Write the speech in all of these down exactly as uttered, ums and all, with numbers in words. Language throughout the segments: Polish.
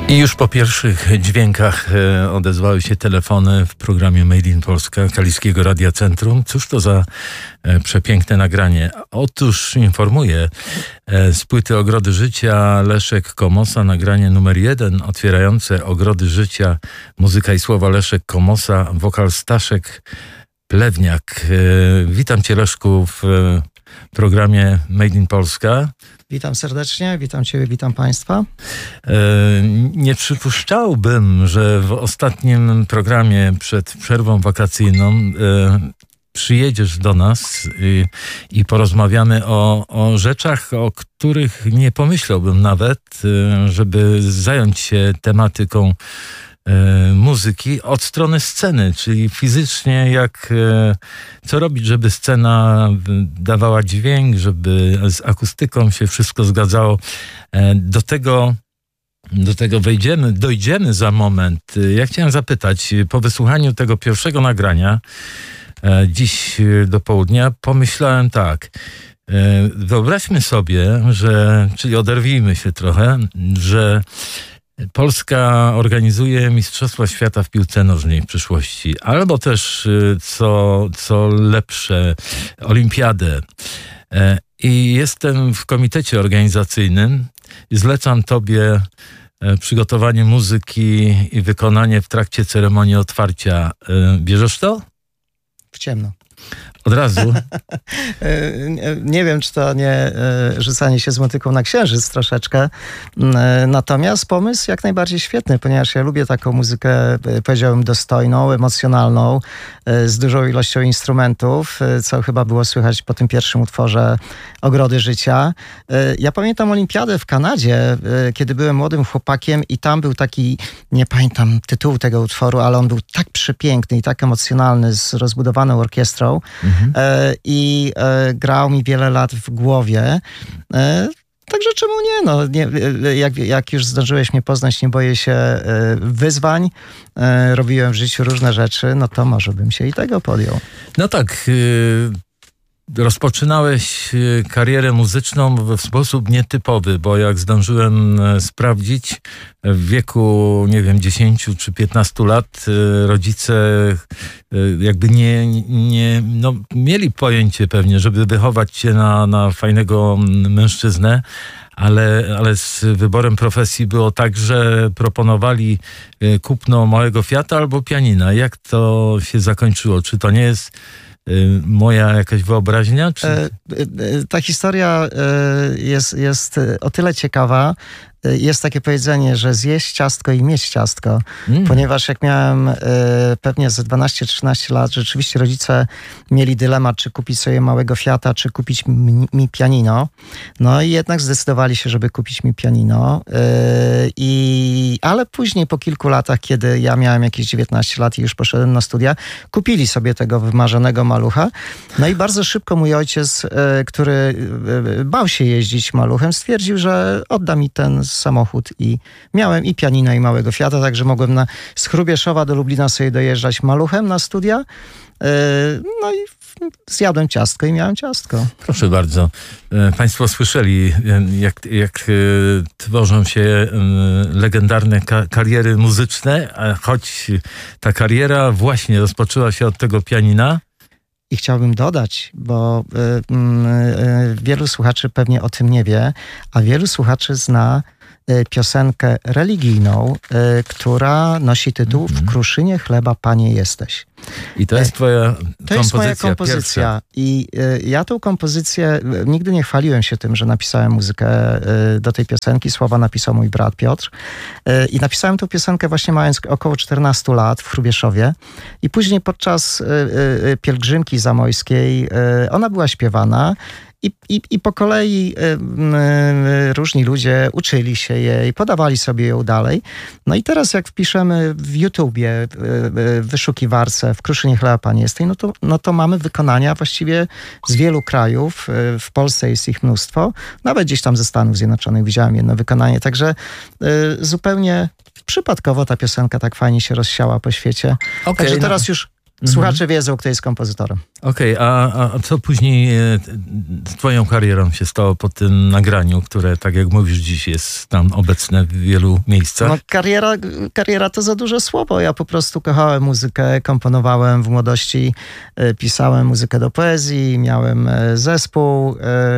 I już po pierwszych dźwiękach odezwały się telefony w programie Made in Polska Kaliskiego Radia Centrum. Cóż to za przepiękne nagranie. Otóż informuję, z płyty Ogrody Życia Leszek Komosa, nagranie numer jeden, otwierające Ogrody Życia, muzyka i słowa Leszek Komosa, wokal Staszek Plewniak. Witam Cię, Leszku, w programie Made in Polska. Witam serdecznie, witam Ciebie, witam Państwa. Nie przypuszczałbym, że w ostatnim programie przed przerwą wakacyjną przyjedziesz do nas i, i porozmawiamy o, o rzeczach, o których nie pomyślałbym nawet, żeby zająć się tematyką muzyki od strony sceny, czyli fizycznie, jak co robić, żeby scena dawała dźwięk, żeby z akustyką się wszystko zgadzało. Do tego, do tego wejdziemy, dojdziemy za moment. Ja chciałem zapytać, po wysłuchaniu tego pierwszego nagrania dziś do południa pomyślałem tak, wyobraźmy sobie, że, czyli oderwijmy się trochę, że Polska organizuje Mistrzostwa Świata w piłce nożnej w przyszłości, albo też, co, co lepsze, olimpiadę. I jestem w komitecie organizacyjnym i zlecam Tobie przygotowanie muzyki i wykonanie w trakcie ceremonii otwarcia. Bierzesz to? W ciemno. Od razu? Nie wiem, czy to nie rzucanie się z motyką na księżyc troszeczkę. Natomiast pomysł jak najbardziej świetny, ponieważ ja lubię taką muzykę, powiedziałbym, dostojną, emocjonalną, z dużą ilością instrumentów, co chyba było słychać po tym pierwszym utworze Ogrody Życia. Ja pamiętam olimpiadę w Kanadzie, kiedy byłem młodym chłopakiem i tam był taki, nie pamiętam tytułu tego utworu, ale on był tak przepiękny i tak emocjonalny, z rozbudowaną orkiestrą. Mhm. I grał mi wiele lat w głowie. Także czemu nie? No, nie jak, jak już zdążyłeś mnie poznać, nie boję się wyzwań. Robiłem w życiu różne rzeczy, no to może bym się i tego podjął. No tak. Y- Rozpoczynałeś karierę muzyczną w sposób nietypowy, bo jak zdążyłem sprawdzić, w wieku, nie wiem, dziesięciu czy piętnastu lat rodzice jakby nie, nie no, mieli pojęcie pewnie, żeby wychować cię na, na fajnego mężczyznę, ale, ale z wyborem profesji było tak, że proponowali kupno małego Fiata albo pianina. Jak to się zakończyło? Czy to nie jest moja jakaś wyobraźnia? Czy... Ta historia jest, jest o tyle ciekawa. Jest takie powiedzenie, że zjeść ciastko i mieć ciastko, mm. ponieważ jak miałem pewnie ze dwanaście trzynaście lat, rzeczywiście rodzice mieli dylemat, czy kupić sobie małego Fiata, czy kupić mi, mi pianino. No i jednak zdecydowali się, żeby kupić mi pianino. I, ale później po kilku latach, kiedy ja miałem jakieś dziewiętnaście lat i już poszedłem na studia, kupili sobie tego wymarzonego malucha. No i bardzo szybko mój ojciec, który bał się jeździć maluchem, stwierdził, że odda mi ten samochód i miałem i pianino, i małego Fiata, także mogłem na, z Hrubieszowa do Lublina sobie dojeżdżać maluchem na studia. No i zjadłem ciastko i miałem ciastko. Proszę bardzo. Państwo słyszeli, jak, jak tworzą się legendarne ka- kariery muzyczne, choć ta kariera właśnie rozpoczęła się od tego pianina. I chciałbym dodać, bo y, y, wielu słuchaczy pewnie o tym nie wie, a wielu słuchaczy zna y, piosenkę religijną, y, która nosi tytuł mm-hmm. W kruszynie chleba, Panie, jesteś. I to jest twoja to kompozycja. To jest moja kompozycja. Pierwsza. I y, ja tą kompozycję, y, nigdy nie chwaliłem się tym, że napisałem muzykę y, do tej piosenki. Słowa napisał mój brat Piotr. Y, I napisałem tę piosenkę właśnie mając około czternastu lat w Hrubieszowie. I później podczas y, y, pielgrzymki zamojskiej y, ona była śpiewana. I, i, I po kolei y, y, różni ludzie uczyli się jej, podawali sobie ją dalej. No i teraz jak wpiszemy w YouTubie, y, y, w wyszukiwarce W kruszynie chleba, Panie, jesteś, no to, no to mamy wykonania właściwie z wielu krajów. Y, w Polsce jest ich mnóstwo. Nawet gdzieś tam ze Stanów Zjednoczonych widziałem jedno wykonanie. Także y, zupełnie przypadkowo ta piosenka tak fajnie się rozsiała po świecie. Okay, Także teraz no. już Słuchacze mhm. wiedzą, kto jest kompozytorem. Okej, okay, a, a co później z twoją karierą się stało po tym nagraniu, które, tak jak mówisz, dziś jest tam obecne w wielu miejscach? No, kariera, kariera to za duże słowo. Ja po prostu kochałem muzykę, komponowałem w młodości, pisałem muzykę do poezji, miałem zespół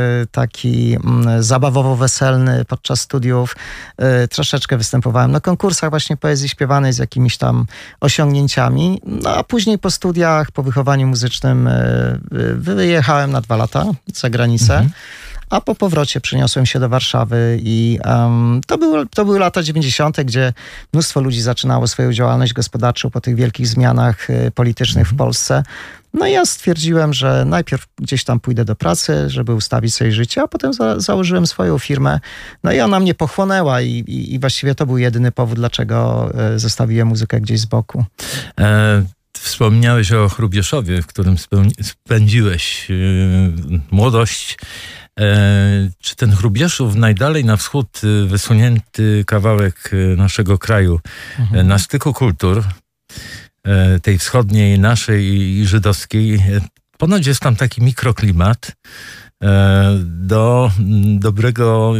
taki zabawowo-weselny podczas studiów. Troszeczkę występowałem na konkursach właśnie poezji śpiewanej z jakimiś tam osiągnięciami. No a później po studiach, po wychowaniu muzycznym wyjechałem na dwa lata za granicę, mhm. a po powrocie przeniosłem się do Warszawy i um, to, były, to były lata dziewięćdziesiąte, gdzie mnóstwo ludzi zaczynało swoją działalność gospodarczą po tych wielkich zmianach y, politycznych mhm. w Polsce. No i ja stwierdziłem, że najpierw gdzieś tam pójdę do pracy, żeby ustawić sobie życie, a potem za, założyłem swoją firmę. No i ona mnie pochłonęła i, i, i właściwie to był jedyny powód, dlaczego y, zostawiłem muzykę gdzieś z boku. E Wspomniałeś o Hrubieszowie, w którym spędziłeś yy, młodość. E, czy ten Hrubieszów, najdalej na wschód wysunięty kawałek naszego kraju, mhm. na styku kultur, e, tej wschodniej, naszej i żydowskiej, ponoć jest tam taki mikroklimat e, do dobrego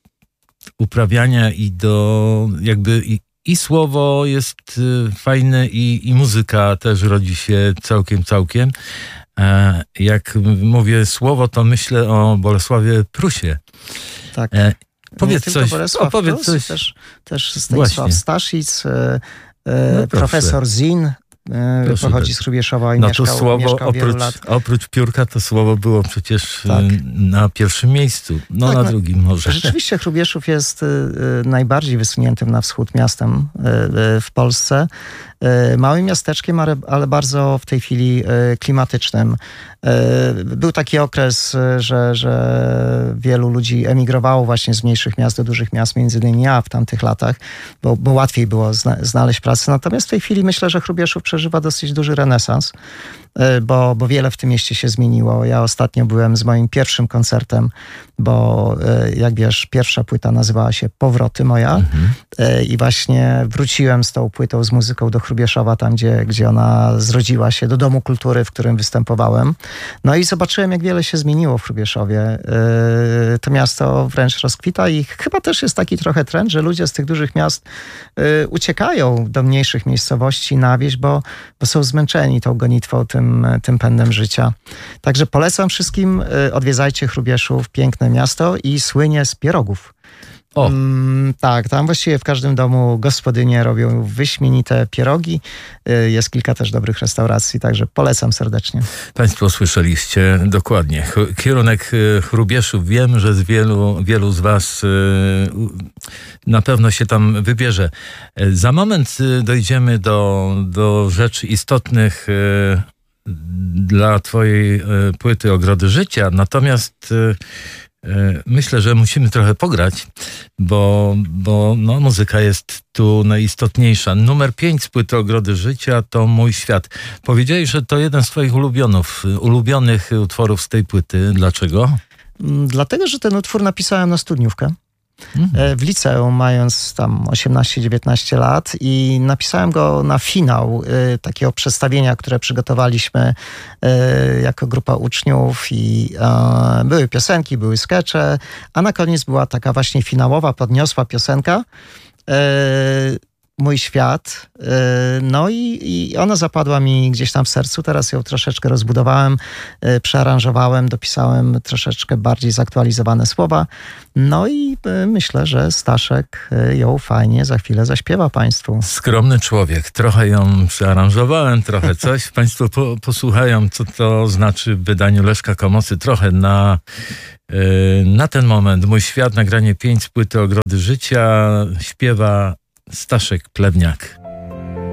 uprawiania i do jakby... I, I słowo jest fajne i, i muzyka też rodzi się całkiem, całkiem. E, jak mówię słowo, to myślę o Bolesławie Prusie. Tak. E, powiedz coś. Opowiedz Prus, coś. Też, też Stanisław Staszic, e, no profesor Zin. Proszę pochodzi z Hrubieszowa i no mieszkał, to słowo mieszkał oprócz, lat. oprócz Piórka to słowo było przecież tak. na pierwszym miejscu. No tak, na no, drugim może. Rzeczywiście Hrubieszów jest najbardziej wysuniętym na wschód miastem w Polsce. Małym miasteczkiem, ale, ale bardzo w tej chwili klimatycznym. Był taki okres, że, że wielu ludzi emigrowało właśnie z mniejszych miast do dużych miast, między innymi ja w tamtych latach, bo, bo łatwiej było zna, znaleźć pracę. Natomiast w tej chwili myślę, że Hrubieszów przeżywa dosyć duży renesans, bo, bo wiele w tym mieście się zmieniło. Ja ostatnio byłem z moim pierwszym koncertem, bo jak wiesz, pierwsza płyta nazywała się Powroty moja mhm. i właśnie wróciłem z tą płytą, z muzyką do Hrubieszowa, tam gdzie, gdzie ona zrodziła się, do Domu Kultury, w którym występowałem. No i zobaczyłem, jak wiele się zmieniło w Hrubieszowie. To miasto wręcz rozkwita i chyba też jest taki trochę trend, że ludzie z tych dużych miast uciekają do mniejszych miejscowości na wieś, bo, bo są zmęczeni tą gonitwą, tym, tym pędem życia. Także polecam wszystkim, odwiedzajcie Hrubieszów, piękne miasto i słynie z pierogów. O. Mm, tak, tam właściwie w każdym domu gospodynie robią wyśmienite pierogi. Jest kilka też dobrych restauracji, także polecam serdecznie. Państwo słyszeliście dokładnie. Kierunek Hrubieszów. Wiem, że z wielu, wielu z was na pewno się tam wybierze. Za moment dojdziemy do, do rzeczy istotnych dla twojej płyty Ogrody Życia. Natomiast myślę, że musimy trochę pograć, bo, bo no, muzyka jest tu najistotniejsza. Numer pięć z płyty Ogrody Życia to Mój Świat. Powiedziałeś, że to jeden z twoich ulubionów, ulubionych utworów z tej płyty. Dlaczego? Dlatego, że ten utwór napisałem na studniówkę. Mhm. W liceum, mając tam osiemnaście dziewiętnaście lat, i napisałem go na finał y, takiego przedstawienia, które przygotowaliśmy y, jako grupa uczniów, i y, były piosenki, były skecze, a na koniec była taka właśnie finałowa, podniosła piosenka y, Mój Świat. No i, i ona zapadła mi gdzieś tam w sercu. Teraz ją troszeczkę rozbudowałem, przearanżowałem, dopisałem troszeczkę bardziej zaktualizowane słowa. No i myślę, że Staszek ją fajnie za chwilę zaśpiewa państwu. Skromny człowiek. Trochę ją przearanżowałem, trochę coś. Państwo po, posłuchają, co to znaczy w wydaniu Leszka Komocy. Trochę na, na ten moment. Mój Świat, nagranie pięć z płyty Ogrody Życia. Śpiewa Staszek Plewniak.